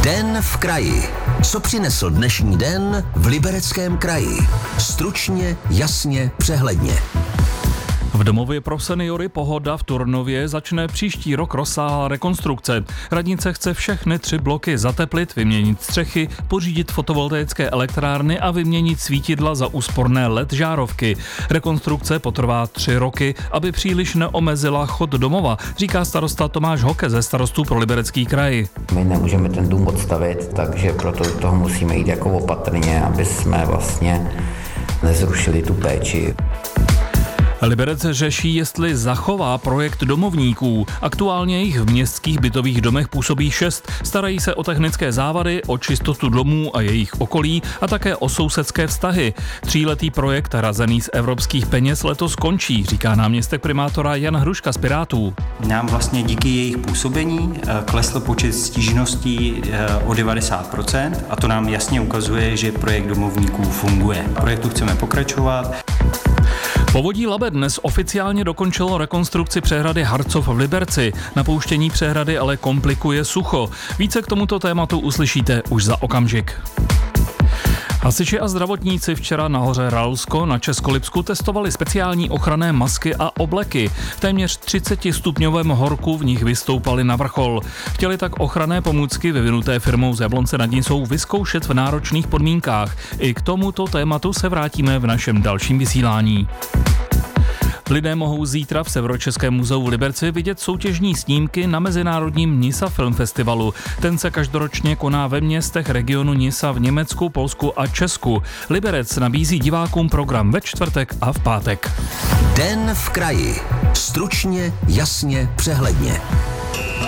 Den v kraji. Co přinesl dnešní den v Libereckém kraji? Stručně, jasně, přehledně. V domově pro seniory Pohoda v Turnově začne příští rok rozsáhlá rekonstrukce. Radnice chce všechny 3 bloky zateplit, vyměnit střechy, pořídit fotovoltaické elektrárny a vyměnit svítidla za úsporné LED žárovky. Rekonstrukce potrvá 3 roky, aby příliš neomezila chod domova, říká starosta Tomáš Hoke ze Starostů pro Liberecký kraj. My nemůžeme ten dům odstavit, takže proto do toho musíme jít jako opatrně, aby jsme vlastně nezrušili tu péči. Liberec řeší, jestli zachová projekt domovníků. Aktuálně jich v městských bytových domech působí 6. Starají se o technické závady, o čistotu domů a jejich okolí a také o sousedské vztahy. 3letý projekt hrazený z evropských peněz letos končí, říká náměstek primátora Jan Hruška z Pirátů. Nám vlastně díky jejich působení klesl počet stížností o 90% a to nám jasně ukazuje, že projekt domovníků funguje. V projektu chceme pokračovat. Povodí Labe dnes oficiálně dokončilo rekonstrukci přehrady Harcov v Liberci. Napouštění přehrady ale komplikuje sucho. Více k tomuto tématu uslyšíte už za okamžik. Hasiči a zdravotníci včera na hoře Ralsko na Českolipsku testovali speciální ochranné masky a obleky. V téměř 30stupňovém horku v nich vystoupali na vrchol. Chtěli tak ochranné pomůcky vyvinuté firmou z Jablonce nad Nisou vyzkoušet v náročných podmínkách. I k tomuto tématu se vrátíme v našem dalším vysílání. Lidé mohou zítra v Severočeském muzeu v Liberci vidět soutěžní snímky na mezinárodním Nisa Film Festivalu. Ten se každoročně koná ve městech regionu Nisa v Německu, Polsku a Česku. Liberec nabízí divákům program ve čtvrtek a v pátek. Den v kraji. Stručně, jasně, přehledně.